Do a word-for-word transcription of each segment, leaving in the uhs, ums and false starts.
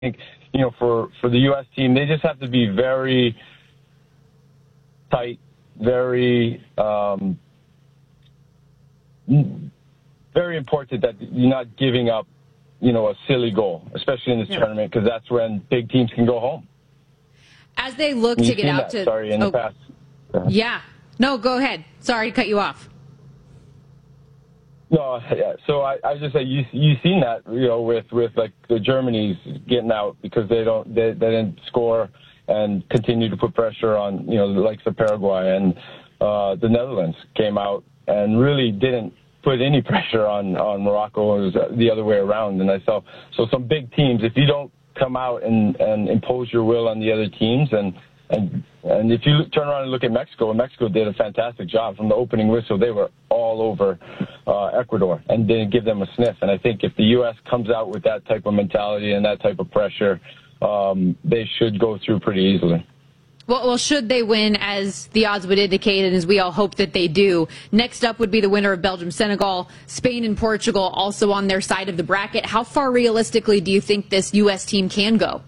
think, you know, for, for the U S team, they just have to be very tight, very, um, very important that you're not giving up, you know, a silly goal, especially in this yeah. tournament, because that's when big teams can go home. As they look to get out that, to... Sorry, in oh, the past. Uh, yeah. No, go ahead. Sorry to cut you off. No, yeah. So I, I just say you you seen that, you know, with, with like the Germany's getting out because they don't they, they didn't score and continue to put pressure on, you know, the likes of Paraguay, and uh, the Netherlands came out and really didn't put any pressure on on Morocco. It was the other way around. And I saw so some big teams, if you don't come out and, and impose your will on the other teams, and and and if you turn around and look at Mexico, and Mexico did a fantastic job from the opening whistle. They were all over uh, Ecuador and didn't give them a sniff. And I think if the U S comes out with that type of mentality and that type of pressure, um, they should go through pretty easily. Well, well, should they win, as the odds would indicate, and as we all hope that they do, next up would be the winner of Belgium-Senegal. Spain and Portugal also on their side of the bracket. How far realistically do you think this U S team can go?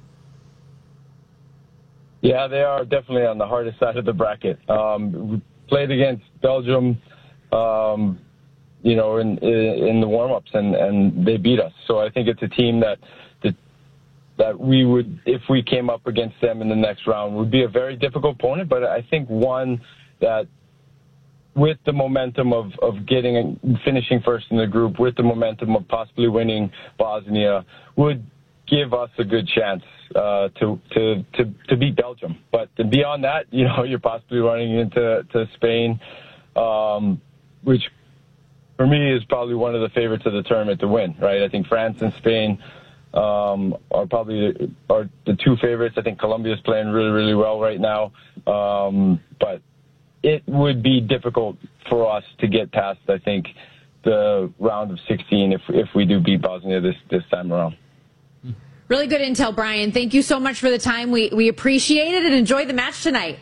Yeah, they are definitely on the hardest side of the bracket. Um, we played against Belgium, um, you know, in in the warm-ups, and, and they beat us. So I think it's a team that, that that we would, if we came up against them in the next round, would be a very difficult opponent. But I think one that, with the momentum of, of getting finishing first in the group, with the momentum of possibly winning Bosnia, would give us a good chance uh, to, to to to beat Belgium. But beyond that, you know, you're possibly running into to Spain, um, which for me is probably one of the favorites of the tournament to win. Right? I think France and Spain um, are probably the, are the two favorites. I think Colombia is playing really really well right now, um, but it would be difficult for us to get past, I think, the round of sixteen if if we do beat Bosnia this this time around. Really good intel, Brian. Thank you so much for the time. We we appreciate it and enjoy the match tonight.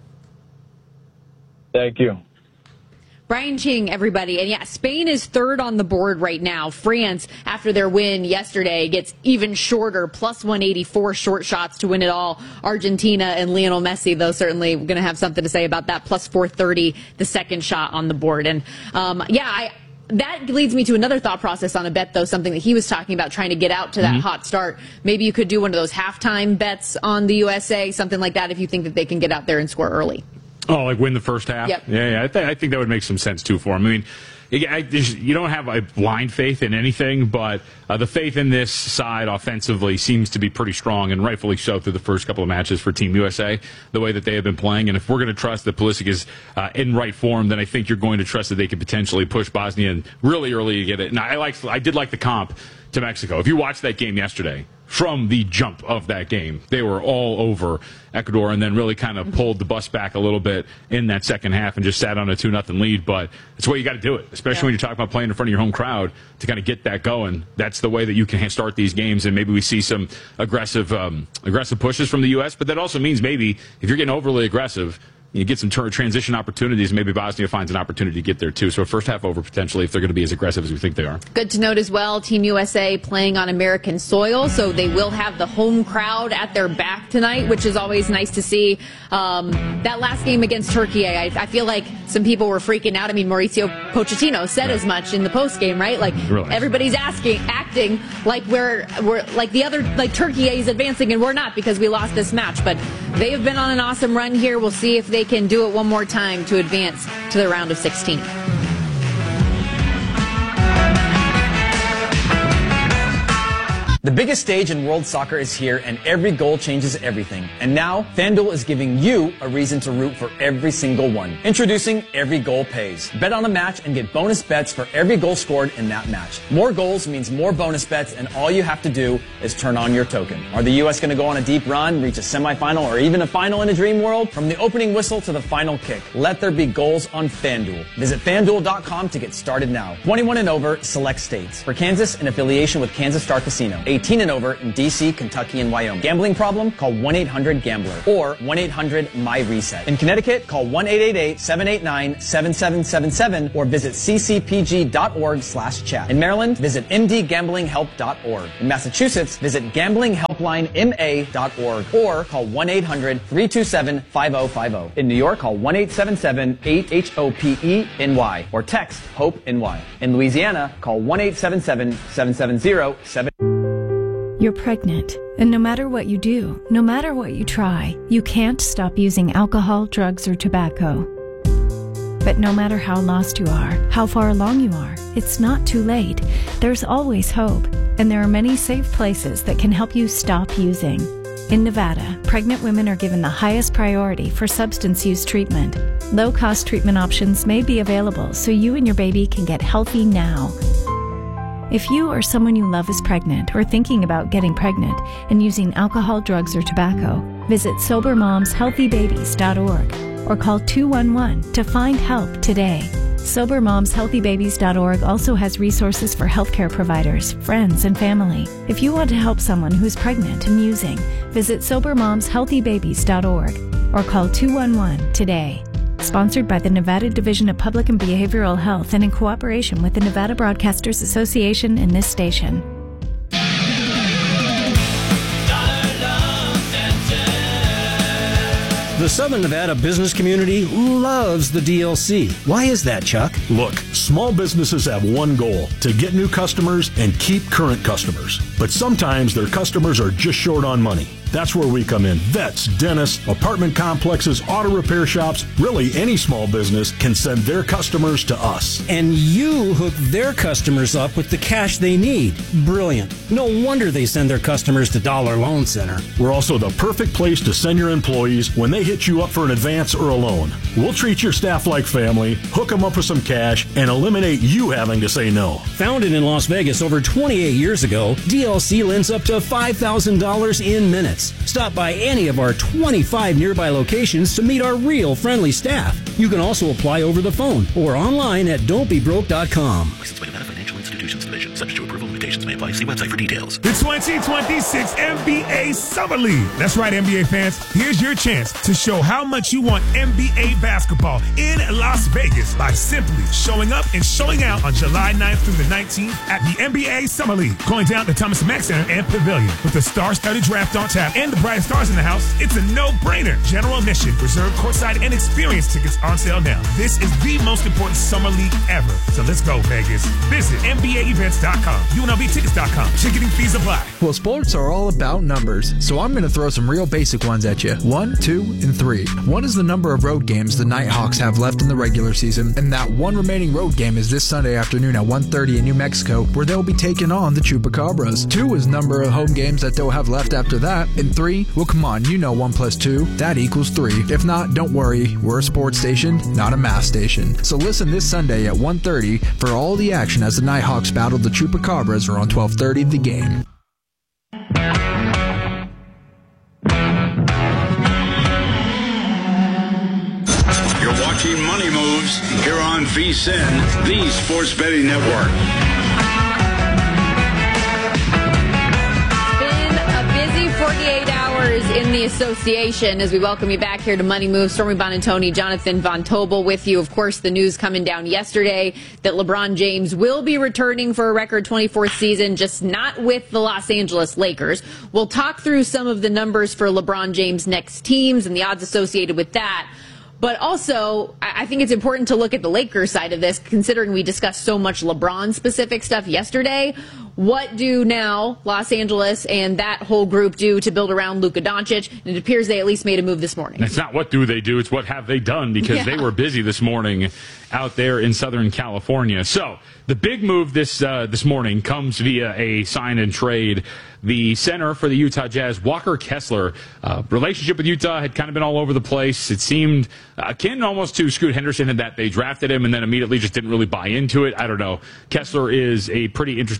Thank you. Brian Ching, everybody. And yeah, Spain is third on the board right now. France, after their win yesterday, gets even shorter, plus one eighty-four short shots to win it all. Argentina and Lionel Messi, though, certainly going to have something to say about that, plus four thirty, the second shot on the board. And um, yeah, I. That leads me to another thought process on a bet, though, something that he was talking about, trying to get out to that mm-hmm. hot start. Maybe you could do one of those halftime bets on the U S A, something like that, if you think that they can get out there and score early. Oh, like win the first half? Yep. Yeah, yeah. I, th- I think that would make some sense, too, for him. I mean, I, you don't have a blind faith in anything, but uh, the faith in this side offensively seems to be pretty strong, and rightfully so through the first couple of matches for Team U S A, the way that they have been playing. And if we're going to trust that Pulisic is uh, in right form, then I think you're going to trust that they could potentially push Bosnia in really early to get it. And I, like, I did like the comp to Mexico. If you watched that game yesterday, from the jump of that game, they were all over Ecuador, and then really kind of pulled the bus back a little bit in that second half and just sat on a two nothing lead. But it's the way you got to do it, especially yeah. when you talk about playing in front of your home crowd, to kind of get that going. That's the way that you can start these games, and maybe we see some aggressive um, aggressive pushes from the U S, but that also means maybe if you're getting overly aggressive, you get some ter- transition opportunities. Maybe Bosnia finds an opportunity to get there, too. So a first half over, potentially, if they're going to be as aggressive as we think they are. Good to note as well, Team U S A playing on American soil, so they will have the home crowd at their back tonight, which is always nice to see. Um, that last game against Turkey, I, I feel like some people were freaking out. I mean, Mauricio Pochettino said yeah. as much in the post-game, right? Like, really? Everybody's asking, acting like we're, we're like the other, like Turkey is advancing and we're not because we lost this match. But they have been on an awesome run here. We'll see if they can do it one more time to advance to the round of sixteen. The biggest stage in world soccer is here, and every goal changes everything. And now, FanDuel is giving you a reason to root for every single one. Introducing Every Goal Pays. Bet on a match and get bonus bets for every goal scored in that match. More goals means more bonus bets, and all you have to do is turn on your token. Are the U S going to go on a deep run, reach a semifinal, or even a final in a dream world? From the opening whistle to the final kick, let there be goals on FanDuel. Visit FanDuel dot com to get started now. twenty-one and over, select states. For Kansas, in affiliation with Kansas Star Casino. eighteen and over in D C, Kentucky, and Wyoming. Gambling problem? Call one eight hundred gambler or one eight hundred M Y reset. In Connecticut, call one eight eight eight, seven eight nine, seven seven seven seven or visit c c p g dot org slash chat. In Maryland, visit m d gambling help dot org. In Massachusetts, visit gambling helpline m a dot org or call one eight hundred, three two seven, five oh five oh. In New York, call one eight seven seven, eight H O P E N Y or text HOPE-N-Y. In Louisiana, call one eight seven seven, seven seven zero, seven. You're pregnant, and no matter what you do, no matter what you try, you can't stop using alcohol, drugs, or tobacco. But no matter how lost you are, how far along you are, it's not too late. There's always hope, and there are many safe places that can help you stop using. In Nevada, pregnant women are given the highest priority for substance use treatment. Low-cost treatment options may be available so you and your baby can get healthy now. If you or someone you love is pregnant or thinking about getting pregnant and using alcohol, drugs, or tobacco, visit sober moms healthy babies dot org or call two one one to find help today. sober moms healthy babies dot org also has resources for healthcare providers, friends, and family. If you want to help someone who's pregnant and using, visit sober moms healthy babies dot org or call two one one today. Sponsored by the Nevada Division of Public and Behavioral Health and in cooperation with the Nevada Broadcasters Association and this station. The Southern Nevada business community loves the D L C. Why is that, Chuck? Look, small businesses have one goal, to get new customers and keep current customers. But sometimes their customers are just short on money. That's where we come in. Vets, dentists, apartment complexes, auto repair shops, really any small business can send their customers to us. And you hook their customers up with the cash they need. Brilliant. No wonder they send their customers to Dollar Loan Center. We're also the perfect place to send your employees when they hit you up for an advance or a loan. We'll treat your staff like family, hook them up with some cash, and eliminate you having to say no. Founded in Las Vegas over twenty-eight years ago, D L C lends up to five thousand dollars in minutes. Stop by any of our twenty-five nearby locations to meet our real friendly staff. You can also apply over the phone or online at don't be broke dot com. Licensed by Nevada Financial Institutions Division. Subject to approval, limitations may apply. See website for details. The twenty twenty-six N B A Summer League. That's right, N B A fans. Here's your chance to show how much you want N B A basketball in Las Vegas by simply showing up and showing out on July ninth through the nineteenth at the N B A Summer League. Going down to Thomas Mack Center and Pavilion with the star-studded draft on tap and the brightest stars in the house. It's a no-brainer. General admission, reserved courtside, and experience tickets on sale now. This is the most important summer league ever. So let's go, Vegas. Visit N B A events dot com, U N L V tickets dot com. Ticketing fees apply. Well, sports are all about numbers, so I'm going to throw some real basic ones at you. One, two, and three. One is the number of road games the Nighthawks have left in the regular season, and that one remaining road game is this Sunday afternoon at one thirty in New Mexico, where they'll be taking on the Chupacabras. Two is number of home games that they'll have left after that, and three, well, come on, you know one plus two, that equals three. If not, don't worry, we're a sports station, not a math station. So listen this Sunday at one thirty for all the action as the Nighthawks battle the Chupacabras or on twelve thirty The Game. You're watching Money Moves here on V S I N, the Sports Betting Network. forty-eight hours in the association as we welcome you back here to Money Moves. Stormy Buonantony, Jonathan Von Tobel with you. Of course, the news coming down yesterday that LeBron James will be returning for a record twenty-fourth season, just not with the Los Angeles Lakers. We'll talk through some of the numbers for LeBron James' next teams and the odds associated with that. But also, I think it's important to look at the Lakers side of this, considering we discussed so much LeBron-specific stuff yesterday. What do now Los Angeles and that whole group do to build around Luka Doncic? And it appears they at least made a move this morning. It's not what do they do, it's what have they done, because yeah. they were busy this morning out there in Southern California. So the big move this uh, this morning comes via a sign and trade. The center for the Utah Jazz, Walker Kessler, uh, relationship with Utah had kind of been all over the place. It seemed akin almost to Scoot Henderson in that they drafted him and then immediately just didn't really buy into it. I don't know. Kessler is a pretty interesting piece because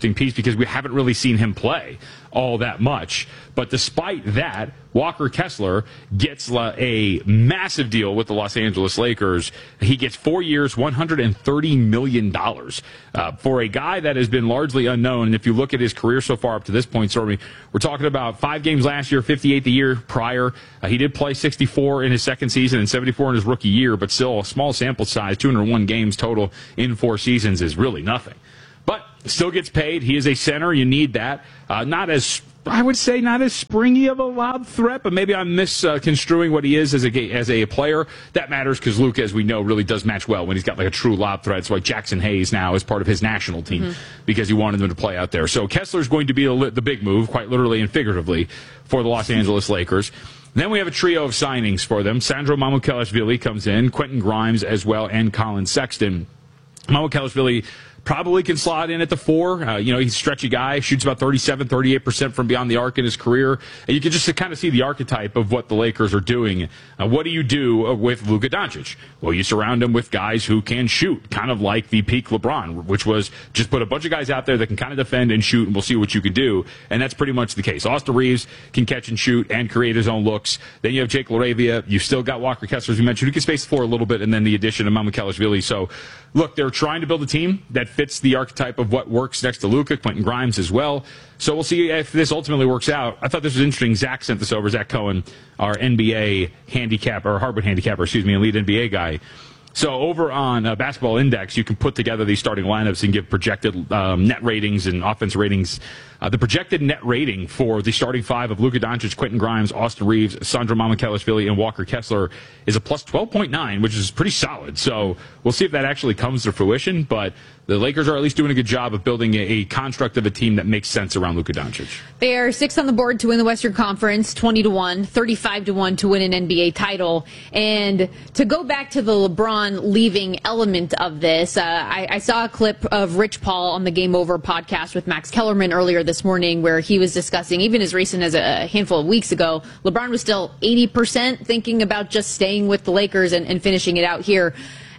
because we haven't really seen him play all that much. But despite that, Walker Kessler gets a massive deal with the Los Angeles Lakers. He gets four years, one hundred thirty million dollars uh, for a guy that has been largely unknown. And if you look at his career so far up to this point, Stormy, we're talking about five games last year, fifty-eight the year prior. Uh, he did play sixty-four in his second season and seventy-four in his rookie year, but still a small sample size, two hundred one games total in four seasons is really nothing. But still gets paid. He is a center. You need that. Uh, not as, I would say, not as springy of a lob threat, but maybe I'm misconstruing what he is as a as a player. That matters because Luka, as we know, really does match well when he's got like a true lob threat. That's why Jackson Hayes now is part of his national team mm-hmm. because he wanted them to play out there. So Kessler's going to be the, the big move, quite literally and figuratively, for the Los Angeles Lakers. Then we have a trio of signings for them. Sandro Mamukelashvili comes in, Quentin Grimes as well, and Colin Sexton. Mamukelashvili probably can slot in at the four. Uh, you know, he's a stretchy guy, shoots about thirty-seven, thirty-eight percent from beyond the arc in his career. And you can just kind of see the archetype of what the Lakers are doing. Uh, what do you do with Luka Doncic? Well, you surround him with guys who can shoot, kind of like the peak LeBron, which was just put a bunch of guys out there that can kind of defend and shoot, and we'll see what you can do. And that's pretty much the case. Austin Reeves can catch and shoot and create his own looks. Then you have Jake LaRavia. You've still got Walker Kessler, as we mentioned, who can space the floor a little bit, and then the addition of Mamukelashvili. So, look, they're trying to build a team that fits the archetype of what works next to Luka, Quentin Grimes as well. So we'll see if this ultimately works out. I thought this was interesting. Zach sent this over. Zach Cohen, our N B A handicapper, or Harvard handicapper, excuse me, and lead N B A guy. So over on uh, Basketball Index, you can put together these starting lineups and give projected um, net ratings and offense ratings. Uh, the projected net rating for the starting five of Luka Doncic, Quentin Grimes, Austin Reeves, Sandro Mamukelashvili, and Walker Kessler is a plus twelve point nine, which is pretty solid. So we'll see if that actually comes to fruition. But the Lakers are at least doing a good job of building a, a construct of a team that makes sense around Luka Doncic. They are sixth on the board to win the Western Conference, twenty to one, thirty-five to one to win an N B A title. And to go back to the LeBron leaving element of this, uh, I, I saw a clip of Rich Paul on the Game Over podcast with Max Kellerman earlier this morning where he was discussing, even as recent as a handful of weeks ago, LeBron was still eighty percent thinking about just staying with the Lakers and, and finishing it out here.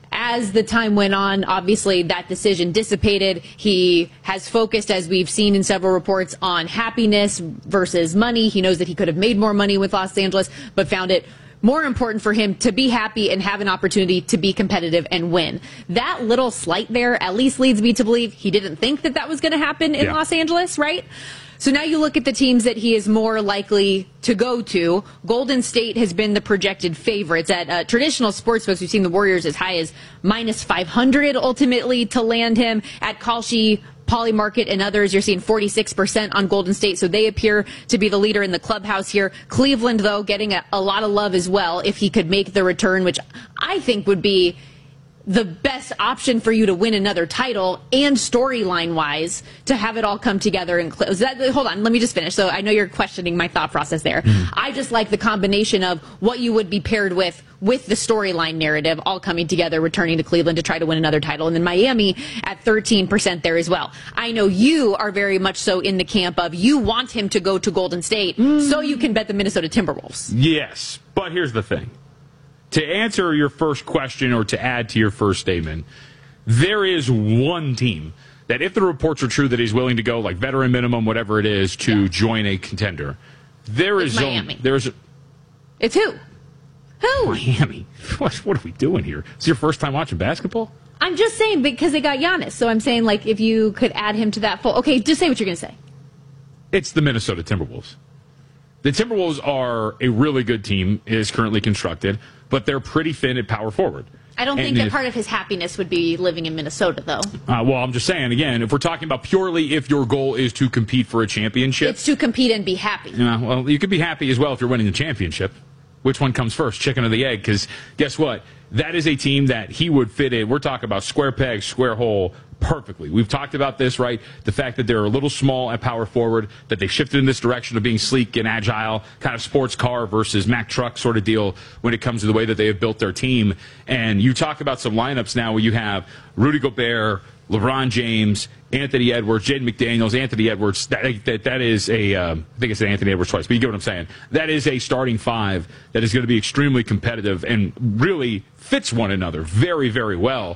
As the time went on, obviously that decision dissipated. He has focused, as we've seen in several reports, on happiness versus money. He knows that he could have made more money with Los Angeles, but found it more important for him to be happy and have an opportunity to be competitive and win. That little slight there at least leads me to believe he didn't think that that was going to happen in yeah. Los Angeles, right? So now you look at the teams that he is more likely to go to. Golden State has been the projected favorites. At uh, traditional sportsbooks, we've seen the Warriors as high as minus five hundred ultimately to land him. At Kalshi, Polymarket, and others, you're seeing forty-six percent on Golden State, so they appear to be the leader in the clubhouse here. Cleveland, though, getting a, a lot of love as well if he could make the return, which I think would be the best option for you to win another title, and storyline-wise, to have it all come together and close. That, hold on, let me just finish. So I know you're questioning my thought process there. Mm-hmm. I just like the combination of what you would be paired with, with the storyline narrative, all coming together, returning to Cleveland to try to win another title, and then Miami at thirteen percent there as well. I know you are very much so in the camp of you want him to go to Golden State mm. so you can bet the Minnesota Timberwolves. Yes, but here's the thing. To answer your first question or to add to your first statement, there is one team that if the reports are true that he's willing to go, like veteran minimum, whatever it is, to yeah. join a contender, there it's is Miami. Only, there's a, it's who? Who? Miami. What, what are we doing here? Is it your first time watching basketball? I'm just saying because they got Giannis. So I'm saying, like, if you could add him to that full. Okay, just say what you're going to say. It's the Minnesota Timberwolves. The Timberwolves are a really good team, is currently constructed, but they're pretty thin at power forward. I don't and think that if, part of his happiness would be living in Minnesota, though. Uh, well, I'm just saying, again, if we're talking about purely if your goal is to compete for a championship. It's to compete and be happy. Yeah, well, you could be happy as well if you're winning the championship. Which one comes first, chicken or the egg? Because guess what? That is a team that he would fit in. We're talking about square peg, square hole perfectly. We've talked about this, right? The fact that they're a little small at power forward, that they shifted in this direction of being sleek and agile, kind of sports car versus Mack truck sort of deal when it comes to the way that they have built their team. And you talk about some lineups now where you have Rudy Gobert, LeBron James, Anthony Edwards, Jaden McDaniels, Anthony Edwards. That that, that is a, um, I think it's Anthony Edwards twice, but you get what I'm saying. That is a starting five that is going to be extremely competitive and really fits one another very, very well.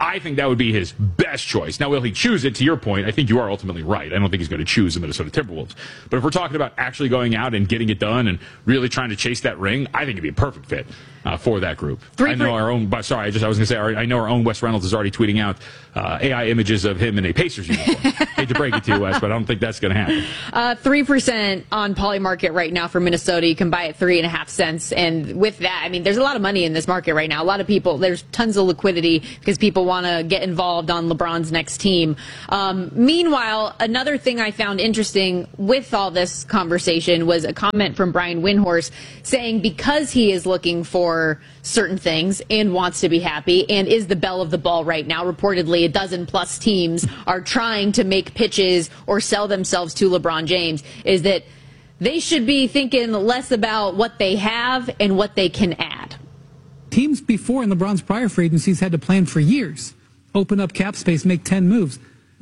I think that would be his best choice. Now, will he choose it? To your point, I think you are ultimately right. I don't think he's going to choose the Minnesota Timberwolves. But if we're talking about actually going out and getting it done and really trying to chase that ring, I think it'd be a perfect fit uh, for that group. Three I know our own, but sorry, I just I was going to say, our, I know our own Wes Reynolds is already tweeting out uh, A I images of him in a Pacers uniform. Hate to break it to you, Wes, but I don't think that's going to happen. Uh, three percent on Polymarket right now for Minnesota. You can buy it three and a half cents. And with that, I mean, there's a lot of money in this market right now. A lot of people, there's tons of liquidity because people want to get involved on LeBron's next team. Um, meanwhile, another thing I found interesting with all this conversation was a comment from Brian Windhorst saying because he is looking for certain things and wants to be happy and is the belle of the ball right now. Reportedly, a dozen plus teams are trying to make pitches or sell themselves to LeBron James, is that they should be thinking less about what they have and what they can add. Teams before in LeBron's prior free agencies had to plan for years, open up cap space, make ten moves.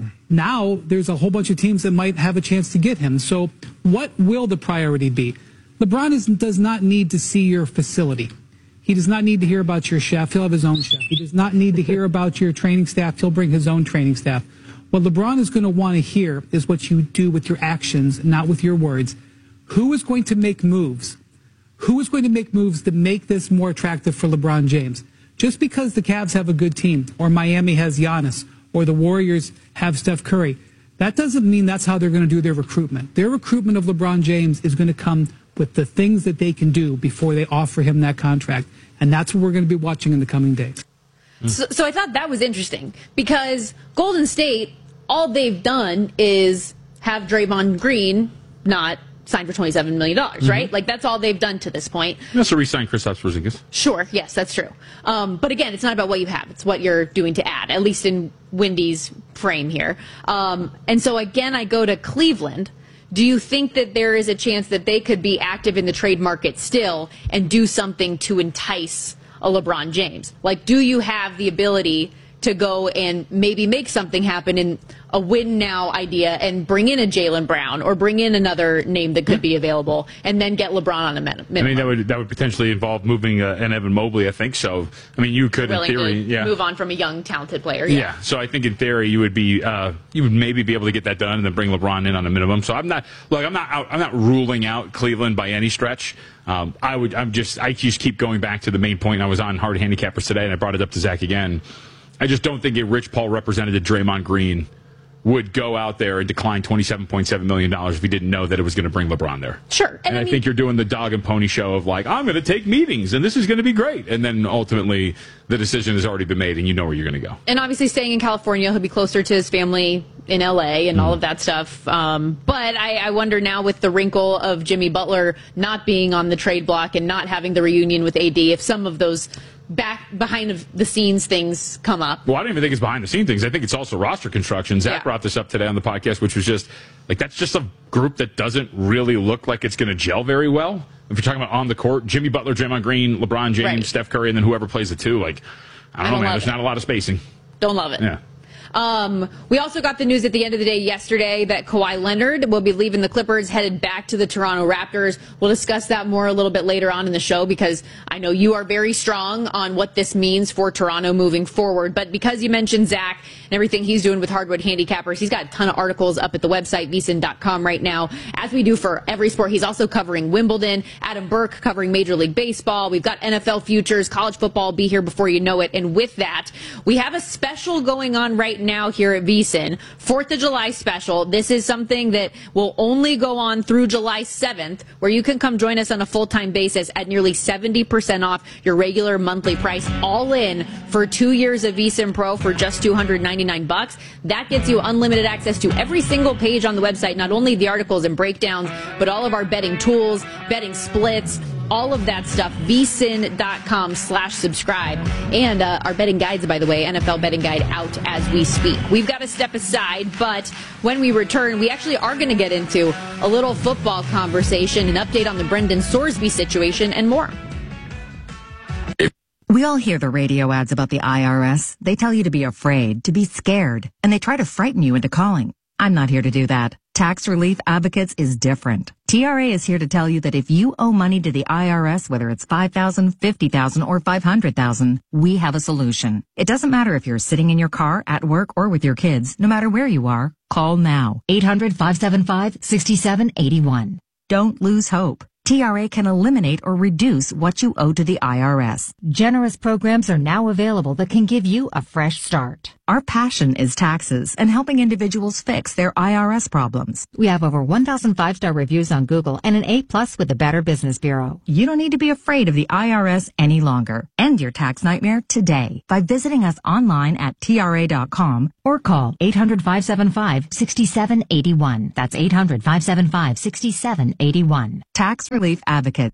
Now there's a whole bunch of teams that might have a chance to get him. So what will the priority be? LeBron is, does not need to see your facility. He does not need to hear about your chef. He'll have his own chef. He does not need to hear about your training staff. He'll bring his own training staff. What LeBron is going to want to hear is what you do with your actions, not with your words. Who is going to make moves? Who is going to make moves to make this more attractive for LeBron James? Just because the Cavs have a good team, or Miami has Giannis, or the Warriors have Steph Curry, that doesn't mean that's how they're going to do their recruitment. Their recruitment of LeBron James is going to come with the things that they can do before they offer him that contract. And that's what we're going to be watching in the coming days. So, so I thought that was interesting because Golden State, all they've done is have Draymond Green not signed for twenty-seven million dollars, mm-hmm. right? Like, that's all they've done to this point. They also re-signed Kristaps Porzingis. Sure, yes, that's true. Um, but again, it's not about what you have. It's what you're doing to add, at least in Wendy's frame here. Um, and so, again, I go to Cleveland. Do you think that there is a chance that they could be active in the trade market still and do something to entice a LeBron James? Like, do you have the ability to go and maybe make something happen in a win now idea and bring in a Jaylen Brown or bring in another name that could be available and then get LeBron on a minimum? I mean, that would that would potentially involve moving uh, an Evan Mobley, I think. So, I mean, you could, Willing in theory, to yeah, move on from a young, talented player. Yeah. yeah. So I think in theory you would be uh, you would maybe be able to get that done and then bring LeBron in on a minimum. So I'm not look, I'm not out, I'm not ruling out Cleveland by any stretch. Um, I would I'm just I just keep going back to the main point. I was on Hard Handicappers today and I brought it up to Zach again. I just don't think a Rich Paul representative Draymond Green would go out there and decline twenty-seven point seven million dollars if he didn't know that it was going to bring LeBron there. Sure. And, and I, I mean, think you're doing the dog and pony show of like, I'm going to take meetings and this is going to be great. And then ultimately the decision has already been made and you know where you're going to go. And obviously staying in California, he'll be closer to his family in L A and mm. all of that stuff. Um, but I, I wonder now with the wrinkle of Jimmy Butler not being on the trade block and not having the reunion with A D, if some of those back behind the scenes things come up. Well, I don't even think it's behind the scenes things. I think it's also roster construction. Zach yeah. brought this up today on the podcast, which was just like, that's just a group that doesn't really look like it's going to gel very well. If you're talking about on the court, Jimmy Butler, Draymond Green, LeBron James, right. Steph Curry, and then whoever plays the two, like, I don't, I don't know, man. There's it. not a lot of spacing. Don't love it. Yeah. Um, we also got the news at the end of the day yesterday that Kawhi Leonard will be leaving the Clippers, headed back to the Toronto Raptors. We'll discuss that more a little bit later on in the show because I know you are very strong on what this means for Toronto moving forward. But because you mentioned Zach and everything he's doing with Hardwood Handicappers, he's got a ton of articles up at the website, V S I N dot com right now, as we do for every sport. He's also covering Wimbledon, Adam Burke covering Major League Baseball. We've got N F L futures, college football will be here before you know it. And with that, we have a special going on right now here at V S I N, fourth of July special. This is something that will only go on through July seventh, where you can come join us on a full-time basis at nearly seventy percent off your regular monthly price, all in for two years of V S I N Pro for just two hundred ninety-nine bucks. That gets you unlimited access to every single page on the website, not only the articles and breakdowns, but all of our betting tools, betting splits, all of that stuff, V S I N dot com slash subscribe. And uh, our betting guides, by the way, N F L betting guide out as we speak. We've got to step aside, but when we return, we actually are going to get into a little football conversation, an update on the Brendan Sorsby situation, and more. We all hear the radio ads about the I R S. They tell you to be afraid, to be scared, and they try to frighten you into calling. I'm not here to do that. Tax Relief Advocates is different. T R A is here to tell you that if you owe money to the I R S, whether it's five thousand dollars, fifty thousand dollars, or five hundred thousand dollars, we have a solution. It doesn't matter if you're sitting in your car, at work, or with your kids. No matter where you are, call now. eight hundred, five seven five, six seven eight one. Don't lose hope. T R A can eliminate or reduce what you owe to the I R S. Generous programs are now available that can give you a fresh start. Our passion is taxes and helping individuals fix their I R S problems. We have over one thousand five-star reviews on Google and an A plus with the Better Business Bureau. You don't need to be afraid of the I R S any longer. End your tax nightmare today by visiting us online at T R A dot com or call eight hundred, five seven five, six seven eight one. That's eight hundred, five seven five, six seven eight one. Tax Relief Advocate.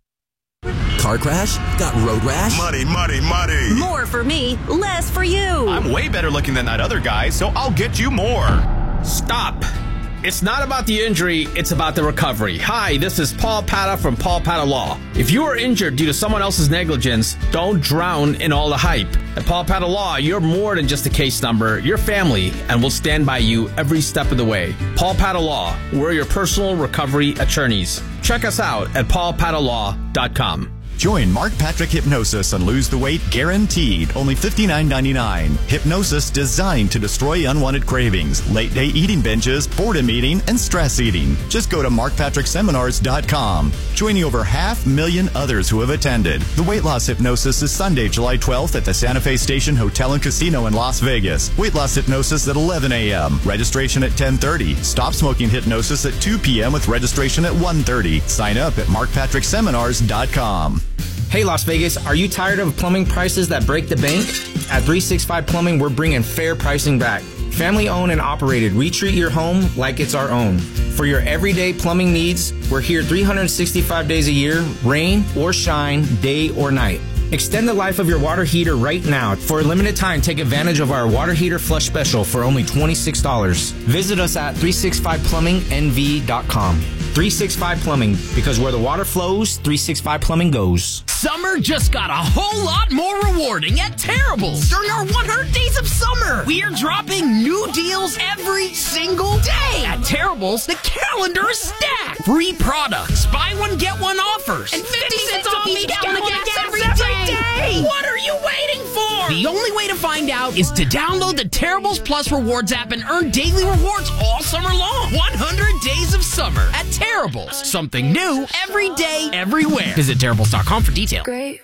Car crash? Got road rash? Money, money, money. More for me, less for you. I'm way better looking than that other guy, so I'll get you more. Stop. It's not about the injury, it's about the recovery. Hi, this is Paul Pata from Paul Pata Law. If you are injured due to someone else's negligence, don't drown in all the hype. At Paul Pata Law, you're more than just a case number. You're family, and we'll stand by you every step of the way. Paul Pata Law, we're your personal recovery attorneys. Check us out at paul pata law dot com. Join Mark Patrick Hypnosis and lose the weight guaranteed. Only fifty-nine ninety-nine. Hypnosis designed to destroy unwanted cravings, late-day eating binges, boredom eating, and stress eating. Just go to mark patrick seminars dot com. Joining over half million others who have attended. The weight loss hypnosis is Sunday, July twelfth at the Santa Fe Station Hotel and Casino in Las Vegas. Weight loss hypnosis at eleven a.m. Registration at ten thirty. Stop smoking hypnosis at two p.m. with registration at one thirty. Sign up at mark patrick seminars dot com. Hey Las Vegas, are you tired of plumbing prices that break the bank? At three sixty-five Plumbing, we're bringing fair pricing back. Family owned and operated, we treat your home like it's our own. For your everyday plumbing needs, we're here three hundred sixty-five days a year, rain or shine, day or night. Extend the life of your water heater right now. For a limited time, take advantage of our water heater flush special for only twenty-six dollars. Visit us at three sixty-five plumbing N V dot com. three sixty-five Plumbing, because where the water flows, three sixty-five Plumbing goes. Summer just got a whole lot more rewarding at Terrible's. During our one hundred days of summer, we are dropping new deals every single day. At Terrible's, the calendar is stacked. Free products, buy one, get one offers, and fifty cents off each gallon of gas every day. What are you waiting for? The only way to find out is to download the Terrible's Plus Rewards app and earn daily rewards all summer long. one hundred days of summer at Terrible's. Something new every day, everywhere. Visit Terrible's dot com for details. Great